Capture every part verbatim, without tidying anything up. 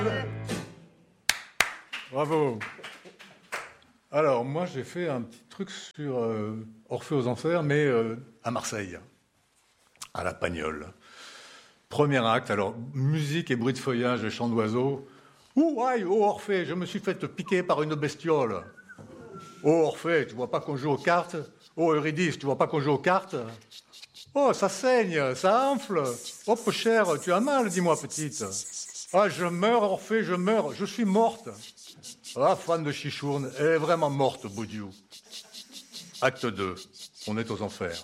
Bravo. Alors, moi, j'ai fait un petit truc sur euh, Orphée aux Enfers, mais euh, à Marseille, à la Pagnole. Premier acte, alors, musique et bruit de feuillage et chants d'oiseaux. Ouh, aïe, oh Orphée, je me suis fait piquer par une bestiole. Oh Orphée, tu vois pas qu'on joue aux cartes? Oh Eurydice, tu vois pas qu'on joue aux cartes? Oh, ça saigne, ça enfle. Oh, peu cher, tu as mal, dis-moi, petite. Ah, je meurs, Orphée, je meurs, je suis morte. Ah, fan de chichourne, elle est vraiment morte, Boudiou. Acte deux, on est aux enfers.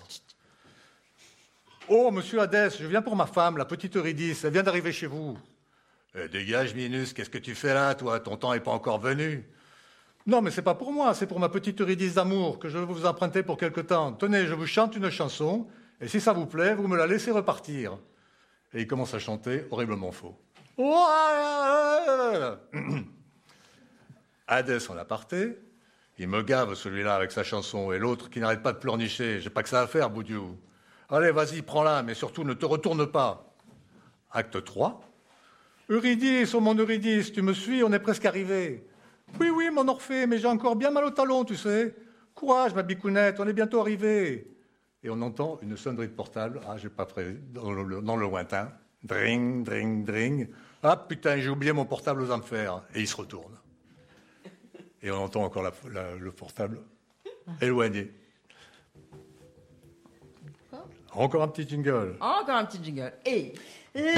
Oh, monsieur Hadès, je viens pour ma femme, la petite Eurydice, elle vient d'arriver chez vous. Eh, dégage, Minus, qu'est-ce que tu fais là, toi? Ton temps n'est pas encore venu. Non, mais c'est pas pour moi, c'est pour ma petite Eurydice d'amour que je veux vous emprunter pour quelque temps. Tenez, je vous chante une chanson, et si ça vous plaît, vous me la laissez repartir. Et il commence à chanter horriblement faux. Hadès en aparté, il me gave celui-là avec sa chanson, et l'autre qui n'arrête pas de pleurnicher. J'ai pas que ça à faire, Boudiou. Allez, vas-y, prends-la, mais surtout ne te retourne pas. Acte trois. Eurydice, oh mon Eurydice, tu me suis, on est presque arrivé. Oui, oui, mon Orphée, mais j'ai encore bien mal au talon, tu sais. Courage, ma bicounette, on est bientôt arrivé. Et on entend une sonnerie de portable. Ah, j'ai pas prévu, dans le, dans le lointain. Dring, dring, dring. Ah, putain, j'ai oublié mon portable aux enfers. Et il se retourne. Et on entend encore la, la, le portable éloigné. Encore un petit jingle. Encore un petit jingle. Et...